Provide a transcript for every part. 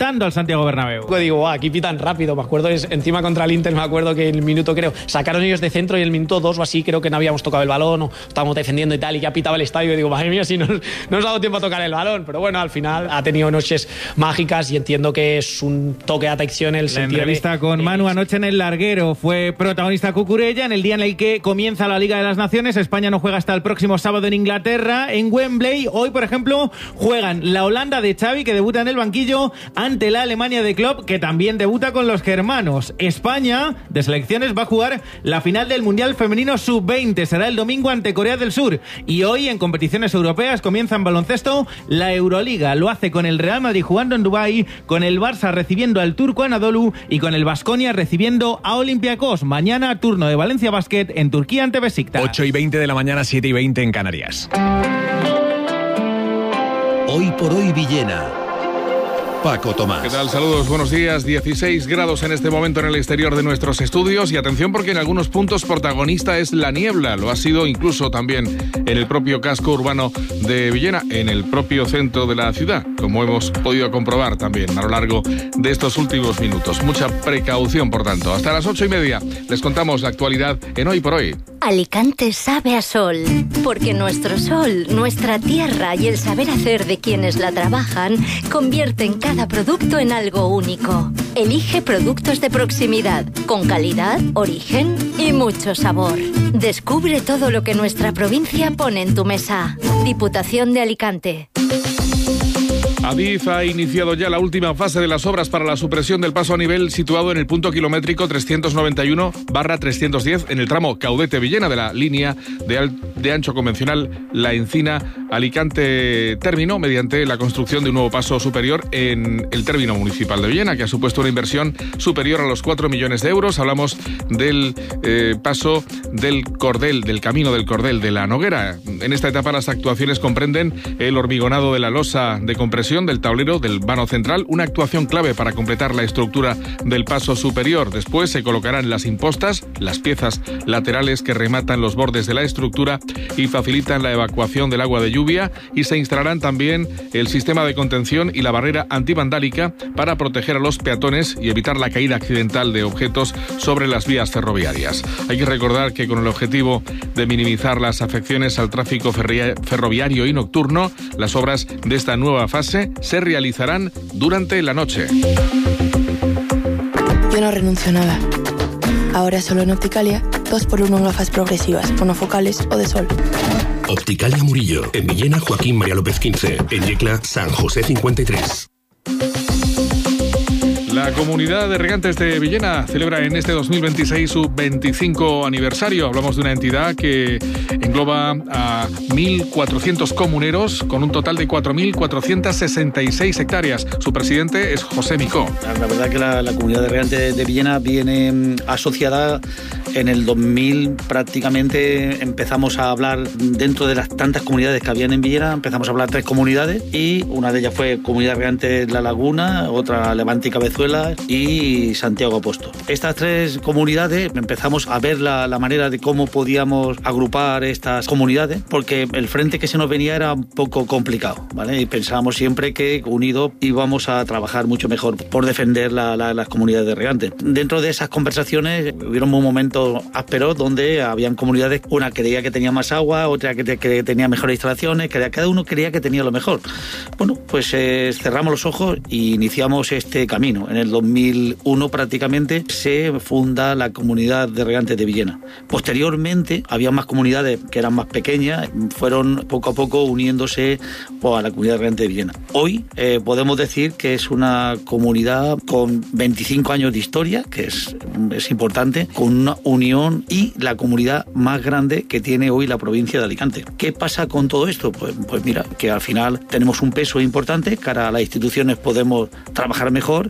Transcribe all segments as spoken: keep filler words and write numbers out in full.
reventando al Santiago Bernabéu. Digo, aquí pitan rápido, me acuerdo, es, encima contra el Inter, me acuerdo que en el minuto, creo, sacaron ellos de centro y el minuto dos o así, creo que no habíamos tocado el balón o estábamos defendiendo y tal, y ya pitaba el estadio y digo, madre mía, si no, no nos ha dado tiempo a tocar el balón, pero bueno, al final ha tenido noches mágicas y entiendo que es un toque de atención el sentido. La entrevista de, con de... Manu anoche en el Larguero fue protagonista Cucurella en el día en el que comienza la Liga de las Naciones. España no juega hasta el próximo sábado en Inglaterra, en Wembley. Hoy, por ejemplo, juegan la Holanda de Xavi, que debuta en el banquillo, ante la Alemania de Klopp, que también debuta con los germanos. España, de selecciones, va a jugar la final del Mundial Femenino sub veinte. Será el domingo ante Corea del Sur. Y hoy, en competiciones europeas, comienza en baloncesto la Euroliga. Lo hace con el Real Madrid jugando en Dubái, con el Barça recibiendo al Turco Anadolu y con el Baskonia recibiendo a Olympiacos. Mañana, turno de Valencia Basket en Turquía ante Besiktas. ocho y veinte de la mañana, siete y veinte en Canarias. Hoy por hoy Villena. Paco Tomás. ¿Qué tal? Saludos, buenos días. dieciséis grados en este momento en el exterior de nuestros estudios y atención porque en algunos puntos protagonista es la niebla. Lo ha sido incluso también en el propio casco urbano de Villena, en el propio centro de la ciudad, como hemos podido comprobar también a lo largo de estos últimos minutos. Mucha precaución, por tanto. Hasta las ocho y media les contamos la actualidad en Hoy por Hoy. Alicante sabe a sol, porque nuestro sol, nuestra tierra y el saber hacer de quienes la trabajan convierten cada producto en algo único. Elige productos de proximidad, con calidad, origen y mucho sabor. Descubre todo lo que nuestra provincia pone en tu mesa. Diputación de Alicante. Adif ha iniciado ya la última fase de las obras para la supresión del paso a nivel situado en el punto kilométrico trescientos noventa y uno barra trescientos diez en el tramo Caudete-Villena de la línea de, al, de ancho convencional La Encina-Alicante término mediante la construcción de un nuevo paso superior en el término municipal de Villena, que ha supuesto una inversión superior a los cuatro millones de euros. Hablamos del eh, paso del Cordel, del camino del Cordel de la Noguera. En esta etapa las actuaciones comprenden el hormigonado de la losa de compresión del tablero del vano central, una actuación clave para completar la estructura del paso superior. Después se colocarán las impostas, las piezas laterales que rematan los bordes de la estructura y facilitan la evacuación del agua de lluvia, y se instalarán también el sistema de contención y la barrera antivandálica para proteger a los peatones y evitar la caída accidental de objetos sobre las vías ferroviarias. Hay que recordar que con el objetivo de minimizar las afecciones al tráfico ferroviario y nocturno, las obras de esta nueva fase se realizarán durante la noche. Yo no renuncio a nada. Ahora solo en Opticalia, dos por uno en gafas progresivas, monofocales o de sol. Opticalia Murillo, en Villena Joaquín María López quince, en Yecla San José cincuenta y tres. La Comunidad de Regantes de Villena celebra en este dos mil veintiséis su veinticinco aniversario. Hablamos de una entidad que engloba a mil cuatrocientos comuneros con un total de cuatro mil cuatrocientas sesenta y seis hectáreas. Su presidente es José Micó. La verdad que la, la Comunidad de Regantes de Villena viene asociada en el dos mil, prácticamente empezamos a hablar dentro de las tantas comunidades que habían en Villena, empezamos a hablar tres comunidades y una de ellas fue Comunidad de Regantes La Laguna, otra Levante y Cabezuela y Santiago Apóstol. Estas tres comunidades empezamos a ver la, la manera de cómo podíamos agrupar estas comunidades, porque el frente que se nos venía era un poco complicado, ¿vale? Y pensábamos siempre que unidos íbamos a trabajar mucho mejor por defender la, la, las comunidades de regantes. Dentro de esas conversaciones hubieron un momento áspero donde habían comunidades, una creía que tenía más agua, otra que, te, que tenía mejores instalaciones, que cada uno creía que tenía lo mejor. Bueno, pues eh, cerramos los ojos e iniciamos este camino. En el dos mil uno prácticamente se funda la Comunidad de Regantes de Villena. Posteriormente había más comunidades que eran más pequeñas, fueron poco a poco uniéndose pues, a la Comunidad de Regantes de Villena. Hoy eh, podemos decir que es una comunidad con veinticinco años de historia, que es, es importante, con una unión y la comunidad más grande que tiene hoy la provincia de Alicante. ¿Qué pasa con todo esto? Pues, pues mira, que al final tenemos un peso importante, cara a las instituciones podemos trabajar mejor y aquí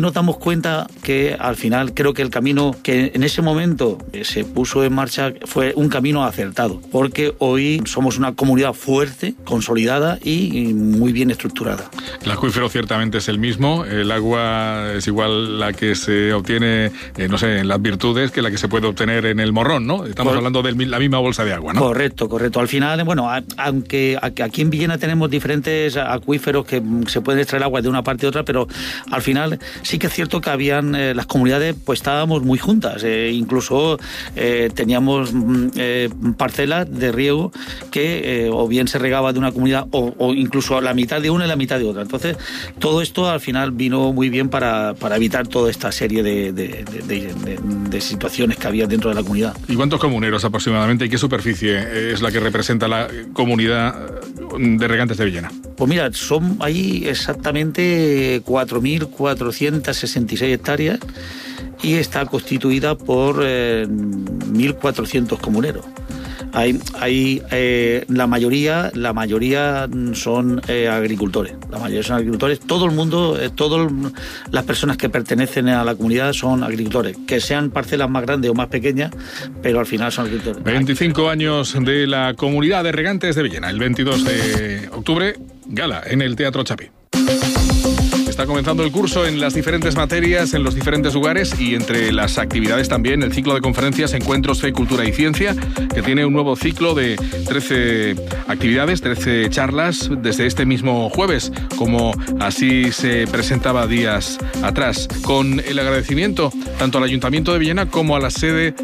nos damos cuenta que al final creo que el camino que en ese momento se puso en marcha fue un camino acertado, porque hoy somos una comunidad fuerte, consolidada y muy bien estructurada. El acuífero ciertamente es el mismo, el agua es igual la que se obtiene, eh, no sé, en Las Virtudes que la que se puede obtener en el Morrón, ¿no? Estamos Cor- hablando de la misma bolsa de agua, ¿no? Correcto, correcto. Al final, bueno, a, aunque a, aquí en Villena tenemos diferentes acuíferos que se pueden extraer agua de una parte y otra, pero al final sí que es cierto que habían eh, las comunidades, pues estábamos muy juntas, eh, incluso eh, teníamos eh, parcelas de riego que eh, o bien se regaba de una comunidad o, o incluso la mitad de una y la mitad de otra. Entonces, todo esto al final vino muy bien para, para evitar toda esta serie de, de, de, de, de, de situaciones que había dentro de la comunidad. ¿Y cuántos comuneros aproximadamente y qué superficie es la que representa la comunidad de regantes de Villena? Pues mira, son ahí exactamente cuatro mil cuatrocientas sesenta y seis hectáreas y está constituida por eh, mil cuatrocientos comuneros. Hay, hay eh, la mayoría, la mayoría son eh, agricultores. La mayoría son agricultores. Todo el mundo, eh, todas las personas que pertenecen a la comunidad son agricultores, que sean parcelas más grandes o más pequeñas, pero al final son agricultores. veinticinco años de la comunidad de regantes de Villena. El veintidós de octubre, gala en el Teatro Chapí. Está comenzando el curso en las diferentes materias, en los diferentes lugares y entre las actividades también el ciclo de conferencias Encuentros Fe, Cultura y Ciencia, que tiene un nuevo ciclo de trece actividades, trece charlas desde este mismo jueves, como así se presentaba días atrás, con el agradecimiento tanto al Ayuntamiento de Villena como a la sede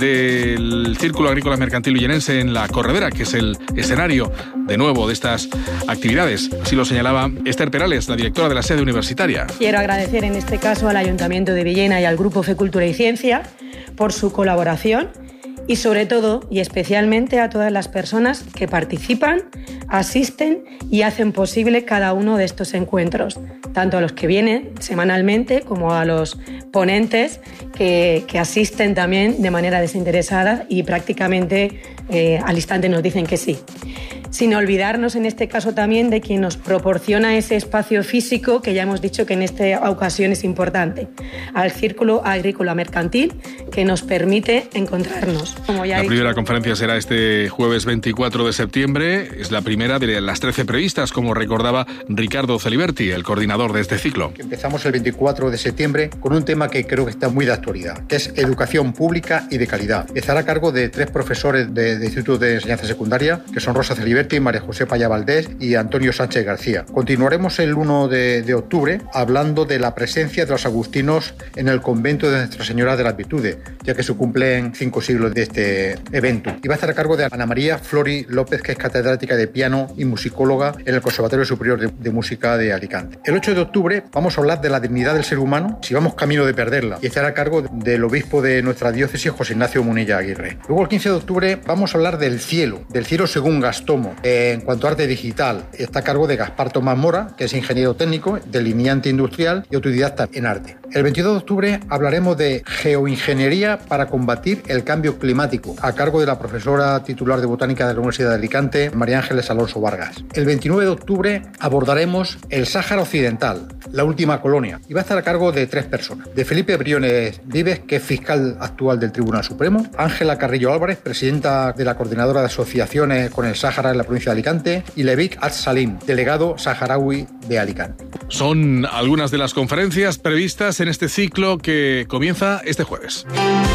del Círculo Agrícola Mercantil Villenense en La Corredera, que es el escenario de nuevo de estas actividades. Así lo señalaba Esther Perales, la directora de la sede universitaria. Quiero agradecer en este caso al Ayuntamiento de Villena y al Grupo Fe, Cultura y Ciencia por su colaboración y sobre todo y especialmente a todas las personas que participan, asisten y hacen posible cada uno de estos encuentros, tanto a los que vienen semanalmente como a los ponentes que, que asisten también de manera desinteresada y prácticamente eh, al instante nos dicen que sí. Sin olvidarnos en este caso también de quien nos proporciona ese espacio físico que ya hemos dicho que en esta ocasión es importante, al Círculo Agrícola Mercantil, que nos permite encontrarnos. Como ya la primera dicho, conferencia será este jueves veinticuatro de septiembre, es la primera de las trece previstas, como recordaba Ricardo Celiberti, el coordinador de este ciclo. Empezamos el veinticuatro de septiembre con un tema que creo que está muy de actualidad, que es educación pública y de calidad. Estará a cargo de tres profesores de, de Instituto de Enseñanza Secundaria, que son Rosa Celiberti, María José Paya Valdés y Antonio Sánchez García. Continuaremos el uno de octubre hablando de la presencia de los agustinos en el convento de Nuestra Señora de las Virtudes, ya que se cumplen cinco siglos de este evento. Y va a estar a cargo de Ana María Flori López, que es catedrática de piano y musicóloga en el Conservatorio Superior de, de Música de Alicante. El ocho de octubre vamos a hablar de la dignidad del ser humano si vamos camino de perderla, y estará a cargo del obispo de nuestra diócesis, José Ignacio Munilla Aguirre. Luego el quince de octubre vamos a hablar del cielo, del cielo según Gastomo. En cuanto a arte digital, está a cargo de Gaspar Tomás Mora, que es ingeniero técnico, delineante industrial y autodidacta en arte. El veintidós de octubre hablaremos de geoingeniería para combatir el cambio climático, a cargo de la profesora titular de Botánica de la Universidad de Alicante, María Ángeles Alonso Vargas. El veintinueve de octubre abordaremos el Sáhara Occidental, la última colonia, y va a estar a cargo de tres personas. De Felipe Briones Vives, que es fiscal actual del Tribunal Supremo, Ángela Carrillo Álvarez, presidenta de la Coordinadora de Asociaciones con el Sáhara en la provincia de Alicante, y Levik Al-Salim, delegado saharaui de Alicante. Son algunas de las conferencias previstas en este ciclo que comienza este jueves.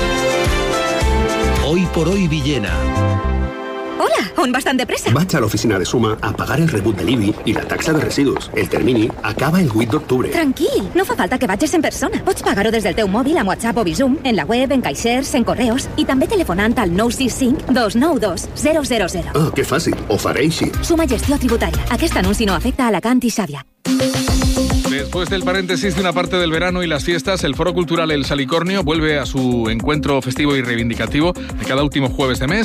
Hoy por hoy Villena. Hola, on vas tan de pressa? Vaig a l'oficina de Suma a pagar el rebut de l'I B I i la taxa de residus. El termini acaba el vuit d'octubre. Tranquil, no fa falta que vagis en persona. Pots pagar-ho des del teu mòbil amb WhatsApp o Bizum, en la web, en caixers, en correus i també telefonant al nou sis cinc dos nou dos zero zero zero. Ah, que fàcil. Ho faré així. Suma Gestió Tributària. Aquest anunci no afecta a Alacant i Xàbia. Después del paréntesis de una parte del verano y las fiestas, el Foro Cultural El Salicornio vuelve a su encuentro festivo y reivindicativo de cada último jueves de mes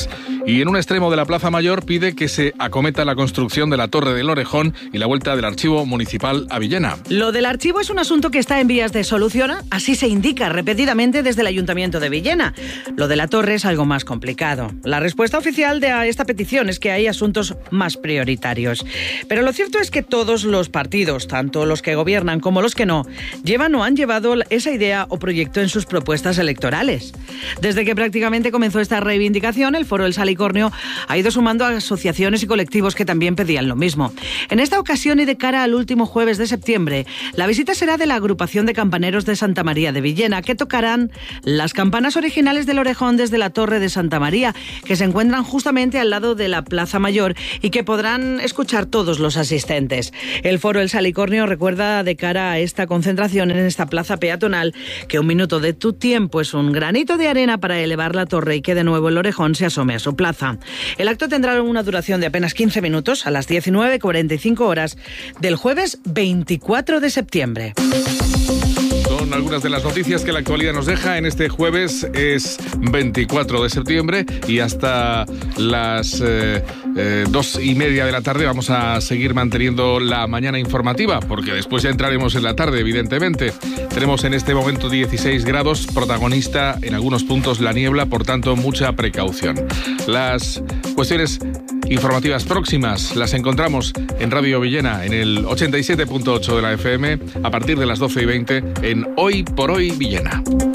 Y en un extremo de la Plaza Mayor pide que se acometa la construcción de la Torre del Orejón y la vuelta del Archivo Municipal a Villena. Lo del archivo es un asunto que está en vías de solución, así se indica repetidamente desde el Ayuntamiento de Villena. Lo de la torre es algo más complicado. La respuesta oficial de a esta petición es que hay asuntos más prioritarios. Pero lo cierto es que todos los partidos, tanto los que gobiernan como los que no, llevan o han llevado esa idea o proyecto en sus propuestas electorales. Desde que prácticamente comenzó esta reivindicación, el Foro El Salicornio ha ido sumando a asociaciones y colectivos que también pedían lo mismo. En esta ocasión y de cara al último jueves de septiembre, la visita será de la agrupación de campaneros de Santa María de Villena, que tocarán las campanas originales del Orejón desde la Torre de Santa María, que se encuentran justamente al lado de la Plaza Mayor y que podrán escuchar todos los asistentes. El Foro El Salicornio recuerda de cara a esta concentración en esta plaza peatonal que un minuto de tu tiempo es un granito de arena para elevar la torre y que de nuevo el Orejón se asome a su plaza. El acto tendrá una duración de apenas quince minutos a las diecinueve cuarenta y cinco horas del jueves veinticuatro de septiembre. Son algunas de las noticias que la actualidad nos deja. En este jueves es veinticuatro de septiembre y hasta las eh, eh, dos y media de la tarde vamos a seguir manteniendo la mañana informativa, porque después ya entraremos en la tarde, evidentemente. Tenemos en este momento dieciséis grados, protagonista en algunos puntos la niebla, por tanto mucha precaución. Las cuestiones informativas próximas las encontramos en Radio Villena, en el ochenta y siete punto ocho de la F M, a partir de las doce y veinte en Hoy por Hoy Villena.